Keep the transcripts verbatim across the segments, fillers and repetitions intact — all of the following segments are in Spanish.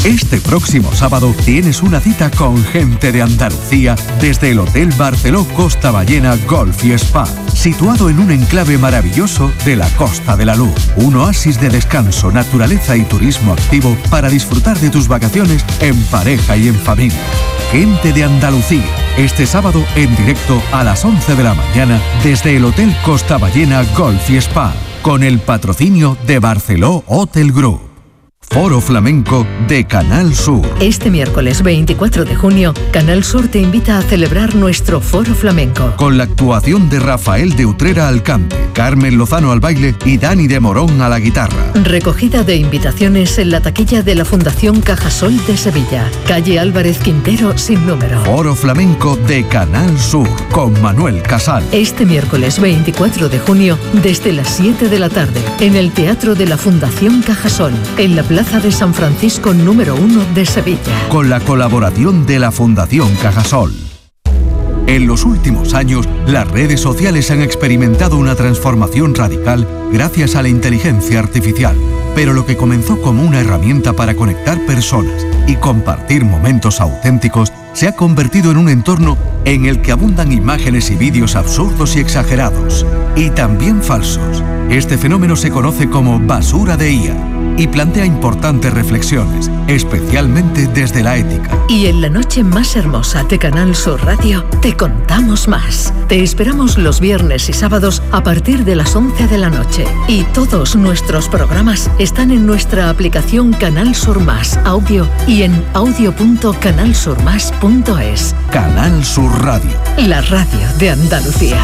Este próximo sábado tienes una cita con gente de Andalucía desde el Hotel Barceló Costa Ballena Golf y Spa, situado en un enclave maravilloso de la Costa de la Luz. Un oasis de descanso, naturaleza y turismo activo para disfrutar de tus vacaciones en pareja y en familia. Gente de Andalucía, este sábado en directo a las once de la mañana desde el Hotel Costa Ballena Golf y Spa, con el patrocinio de Barceló Hotel Group. Foro Flamenco de Canal Sur. Este miércoles veinticuatro de junio, Canal Sur te invita a celebrar nuestro Foro Flamenco. Con la actuación de Rafael de Utrera al cante, Carmen Lozano al baile y Dani de Morón a la guitarra. Recogida de invitaciones en la taquilla de la Fundación Cajasol de Sevilla. Calle Álvarez Quintero sin número. Foro Flamenco de Canal Sur con Manuel Casal. Este miércoles veinticuatro de junio, desde las siete de la tarde, en el Teatro de la Fundación Cajasol, en la Plaza de San Francisco número uno de Sevilla. Con la colaboración de la Fundación Cajasol. En los últimos años, las redes sociales han experimentado una transformación radical gracias a la inteligencia artificial. Pero lo que comenzó como una herramienta para conectar personas y compartir momentos auténticos se ha convertido en un entorno en el que abundan imágenes y vídeos absurdos y exagerados, y también falsos. Este fenómeno se conoce como basura de I A y plantea importantes reflexiones, especialmente desde la ética. Y en la noche más hermosa de Canal Sur Radio te contamos más. Te esperamos los viernes y sábados a partir de las once de la noche. Y todos nuestros programas están en nuestra aplicación Canal Sur Más Audio y en audio punto canal sur más punto es. Canal Sur Radio, la radio de Andalucía.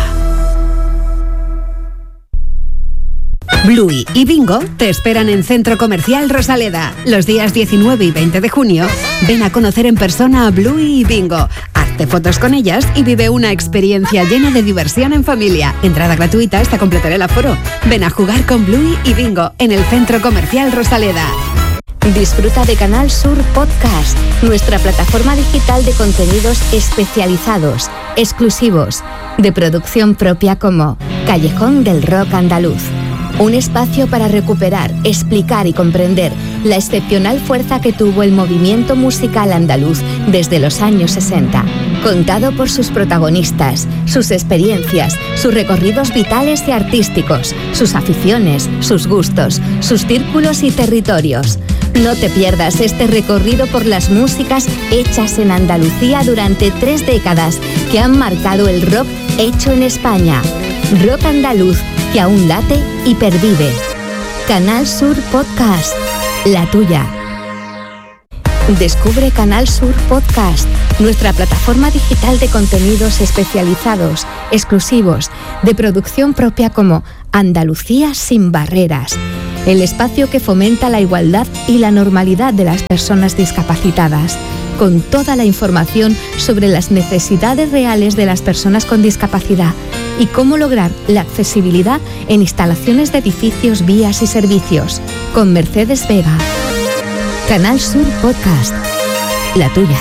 Bluey y Bingo te esperan en Centro Comercial Rosaleda. Los días diecinueve y veinte de junio, ven a conocer en persona a Bluey y Bingo. Hazte fotos con ellas y vive una experiencia llena de diversión en familia. Entrada gratuita hasta completar el aforo. Ven a jugar con Bluey y Bingo en el Centro Comercial Rosaleda. Disfruta de Canal Sur Podcast, nuestra plataforma digital de contenidos especializados, exclusivos, de producción propia como Callejón del Rock Andaluz. Un espacio para recuperar, explicar y comprender la excepcional fuerza que tuvo el movimiento musical andaluz desde los años sesenta. Contado por sus protagonistas, sus experiencias, sus recorridos vitales y artísticos, sus aficiones, sus gustos, sus círculos y territorios. No te pierdas este recorrido por las músicas hechas en Andalucía durante tres décadas que han marcado el rock hecho en España. Rock andaluz que aún late y pervive. Canal Sur Podcast, la tuya. Descubre Canal Sur Podcast, nuestra plataforma digital de contenidos especializados, exclusivos, de producción propia como Andalucía sin barreras. El espacio que fomenta la igualdad y la normalidad de las personas discapacitadas, con toda la información sobre las necesidades reales de las personas con discapacidad y cómo lograr la accesibilidad en instalaciones de edificios, vías y servicios, con Mercedes Vega. Canal Sur Podcast, la tuya.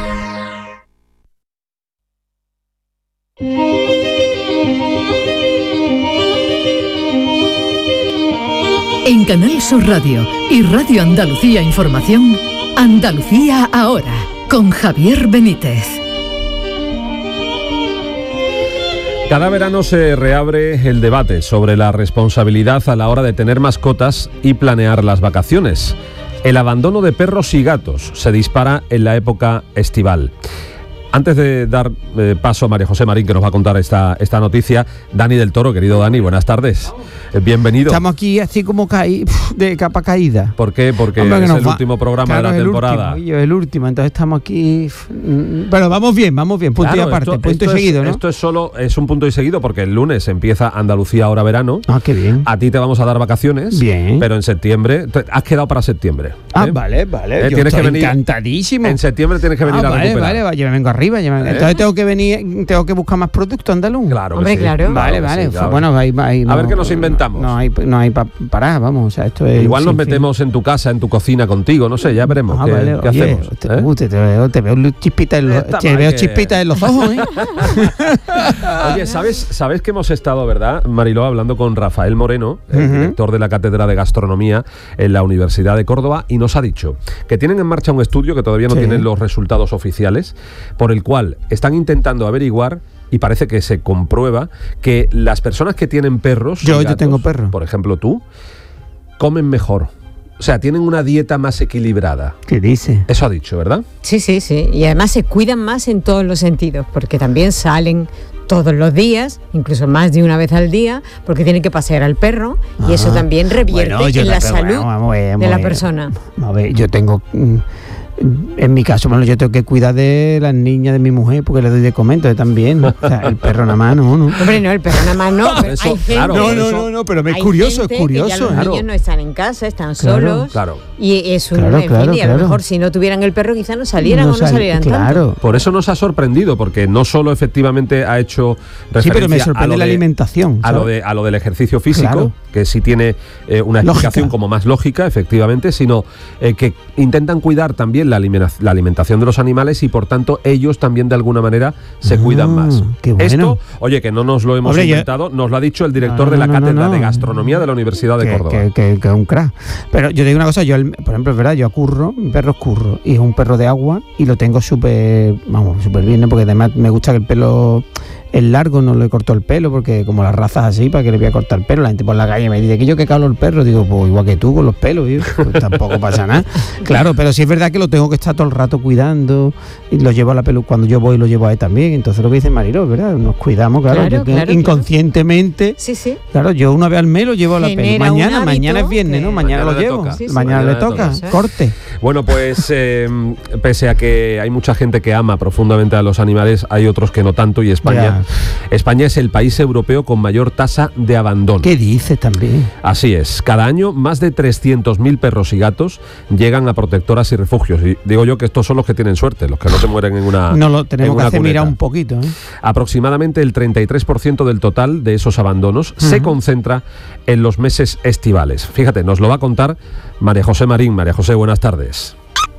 En Canal Sur Radio y Radio Andalucía Información, Andalucía Ahora, con Javier Benítez. Cada verano se reabre el debate sobre la responsabilidad a la hora de tener mascotas y planear las vacaciones. El abandono de perros y gatos se dispara en la época estival. Antes de dar eh, paso a María José Marín, que nos va a contar esta, esta noticia, Dani del Toro, querido Dani, buenas tardes. Eh, bienvenido. Estamos aquí así como caí, de capa caída. ¿Por qué? Porque Hombre, es el va... último programa claro, de la temporada. Último, el último, entonces estamos aquí... Bueno, vamos bien, vamos bien, punto claro, y aparte, esto, punto esto y seguido, es, ¿no? Esto es solo, es un punto y seguido porque el lunes empieza Andalucía Ahora Verano. Ah, qué bien. A ti te vamos a dar vacaciones. Bien. Pero en septiembre, has quedado para septiembre. Ah, ¿eh? vale, vale. ¿Eh? Yo tienes estoy que venir, encantadísimo. En septiembre tienes que venir ah, a vale, recuperar. Vale, vale, yo me vengo a arriba. ¿Eh? Entonces tengo que venir, tengo que buscar más producto andaluz. Claro, hombre, sí. claro. Vale, claro vale. Sí, claro. Bueno, ahí, ahí a no, ver qué nos inventamos. No hay, no hay para parar, vamos. O sea, esto es Igual nos sin metemos fin. en tu casa, en tu cocina contigo, no sé, ya veremos Ah, qué, vale, qué oye, hacemos. Te, ¿eh? uh, te, te veo, te veo chispitas en los, te veo que... chispitas en los ojos, ¿eh? Oye, ¿sabes, ¿sabes que hemos estado, verdad, Mariló, hablando con Rafael Moreno, el Uh-huh. director de la Cátedra de Gastronomía en la Universidad de Córdoba, y nos ha dicho que tienen en marcha un estudio que todavía no Sí. tienen los resultados oficiales, por el cual están intentando averiguar, y parece que se comprueba, que las personas que tienen perros, Yo- y yo gatos, tengo perro. por ejemplo tú, comen mejor. O sea, tienen una dieta más equilibrada. ¿Qué dice? Eso ha dicho, ¿verdad? Sí, sí, sí. Y además se cuidan más en todos los sentidos, porque también salen todos los días, incluso más de una vez al día, porque tienen que pasear al perro y eso Ah. también revierte Bueno, yo en la tampoco- salud vamos, vamos a ver, vamos de la a ver. persona. A ver, yo tengo... mm, En mi caso, bueno, yo tengo que cuidar de las niñas de mi mujer porque le doy de comer, entonces también. O sea, el perro nada más, no, no. Hombre, no, el perro nada más no, pero Eso, hay gente, claro, No, por no, eso- no, no, pero es hay curioso, gente es que ya curioso. los claro. niños no están en casa, están Claro, solos. claro. Y es un, Claro, en claro, fin, y a lo claro. mejor si no tuvieran el perro quizá no salieran o no sal- salieran tanto. Claro. Por eso nos ha sorprendido, porque no solo efectivamente ha hecho referencia Sí, pero me a lo sorprende la de- alimentación. a lo, ¿sabes? de, a lo del ejercicio físico, Claro. que sí tiene eh, una Lógica. explicación como más lógica, efectivamente, sino eh, que intentan cuidar también la, alimena- la alimentación de los animales y por tanto ellos también de alguna manera se Ah, cuidan más. qué bueno. Esto, oye, que no nos lo hemos Hombre, yo- inventado, nos lo ha dicho el director No, no, de la no, no, Cátedra no. de Gastronomía de la Universidad de que, Córdoba. Que, que- que es un crack. Pero yo te digo una cosa, yo, el- por ejemplo, es verdad, yo a Curro, mi perro es Curro, y es un perro de agua, y lo tengo súper, vamos, súper bien, ¿no? Porque además me gusta que el pelo es largo, no le corto el pelo, porque como las razas así, para que le voy a cortar el pelo, la gente por la calle me dice que yo que calo el perro, digo, pues igual que tú con los pelos, y pues tampoco pasa nada. Claro, pero sí es verdad que lo tengo que estar todo el rato cuidando, y lo llevo a la pelu, cuando yo voy lo llevo a él también, entonces lo que dice Mariló, ¿verdad? Nos cuidamos, claro, Claro, yo que claro, inconscientemente... Sí, sí. Claro, yo una vez al mes lo llevo a la pelu. Genera un Mañana, hábito mañana es viernes, que- ¿no? Mañana, Mañana lo le llevo. toca. Sí, sí. Mañana, Mañana le le toca. toca. Corte. Bueno, pues eh, pese a que hay mucha gente que ama profundamente a los animales, hay otros que no tanto, y España, España es el país europeo con mayor tasa de abandono. ¿Qué dices también? Así es, cada año más de trescientos mil perros y gatos llegan a protectoras y refugios. Y digo yo que estos son los que tienen suerte, los que no se mueren en una No lo tenemos en que una hacer cuneta. mirar un poquito, ¿eh? Aproximadamente el treinta y tres por ciento del total de esos abandonos se concentra en los meses estivales. Fíjate, nos lo va a contar María José Marín. María José, buenas tardes.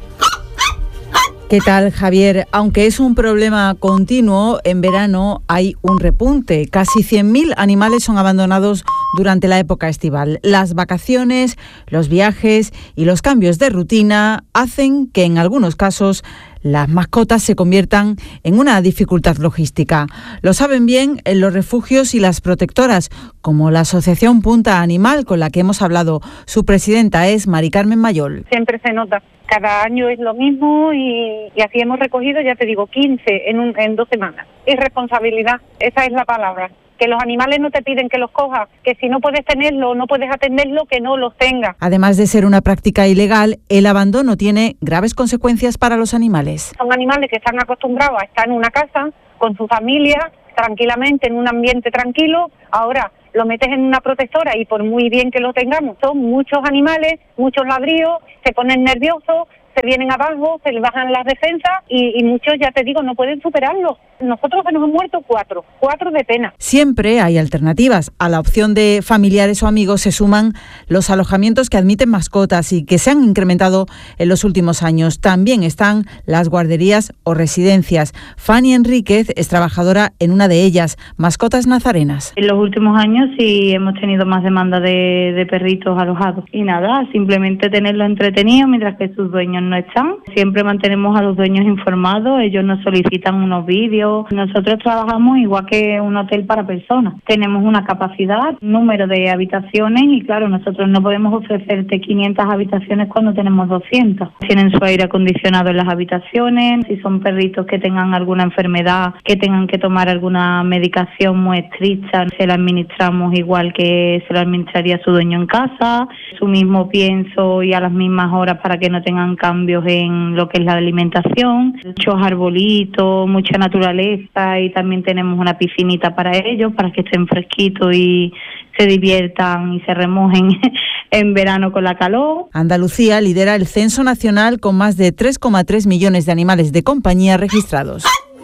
¿Qué tal, Javier? Aunque es un problema continuo, en verano hay un repunte. Casi cien mil animales son abandonados durante la época estival. Las vacaciones, los viajes y los cambios de rutina hacen que en algunos casos las mascotas se conviertan en una dificultad logística. Lo saben bien en los refugios y las protectoras, como la Asociación Punta Animal, con la que hemos hablado. Su presidenta es Mari Carmen Mayol. Siempre se nota. Cada año es lo mismo y, y así hemos recogido, ya te digo, quince en, un, en dos semanas. Irresponsabilidad, esa es la palabra. Que los animales no te piden que los cojas, que si no puedes tenerlo o no puedes atenderlo, que no los tengas. Además de ser una práctica ilegal, el abandono tiene graves consecuencias para los animales. Son animales que están acostumbrados a estar en una casa, con su familia, tranquilamente, en un ambiente tranquilo. Ahora lo metes en una protectora y por muy bien que lo tengamos, son muchos animales, muchos ladrillos, se ponen nerviosos, se vienen abajo, se les bajan las defensas y, y muchos, ya te digo, no pueden superarlo. Nosotros se nos han muerto cuatro, cuatro de pena. Siempre hay alternativas. A la opción de familiares o amigos se suman los alojamientos que admiten mascotas y que se han incrementado en los últimos años. También están las guarderías o residencias. Fanny Enríquez es trabajadora en una de ellas, Mascotas Nazarenas. En los últimos años sí hemos tenido más demanda de, de perritos alojados. Y nada, simplemente tenerlos entretenidos mientras que sus dueños no están. Siempre mantenemos a los dueños informados, ellos nos solicitan unos vídeos. Nosotros trabajamos igual que un hotel para personas. Tenemos una capacidad, un número de habitaciones y claro, nosotros no podemos ofrecerte quinientas habitaciones cuando tenemos doscientas. Tienen su aire acondicionado en las habitaciones, si son perritos que tengan alguna enfermedad, que tengan que tomar alguna medicación muy estricta, se la administramos igual que se la administraría su dueño en casa, su mismo pienso y a las mismas horas para que no tengan cambios en lo que es la alimentación, muchos arbolitos, mucha naturaleza y también tenemos una piscinita para ellos, para que estén fresquitos y se diviertan y se remojen en verano con la calor. Andalucía lidera el censo nacional con más de tres coma tres millones de animales de compañía registrados.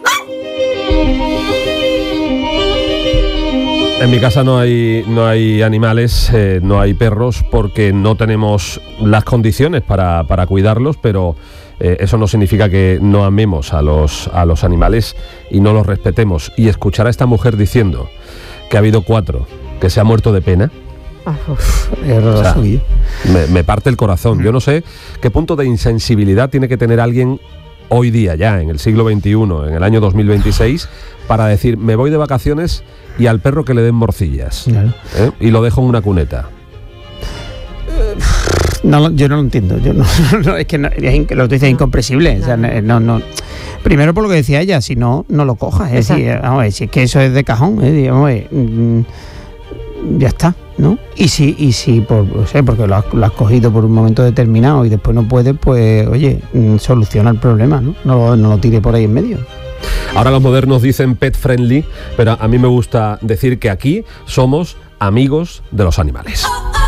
En mi casa no hay, no hay animales, eh, no hay perros, porque no tenemos las condiciones para, para cuidarlos, pero eh, eso no significa que no amemos a los, a los animales y no los respetemos. Y escuchar a esta mujer diciendo que ha habido cuatro, que se ha muerto de pena, o sea, me, me parte el corazón. Yo no sé qué punto de insensibilidad tiene que tener alguien hoy día, ya en el siglo veintiuno, en el año dos mil veintiséis, para decir, me voy de vacaciones y al perro que le den morcillas, claro. ¿eh? Y lo dejo en una cuneta. No, yo no lo entiendo. Yo no, no, es que no, es, lo dice incomprensible. No. O sea, no, no. Primero por lo que decía ella, si no, no lo cojas. Es decir, vamos a ver, si es que eso es de cajón, ¿eh? Digamos, eh, mm, ya está, ¿no? Y si, y si por, o sea, porque lo has, lo has cogido por un momento determinado y después no puedes, pues, oye, mm, soluciona el problema, ¿no? No, no lo tire por ahí en medio. Ahora los modernos dicen pet friendly, pero a mí me gusta decir que aquí somos amigos de los animales.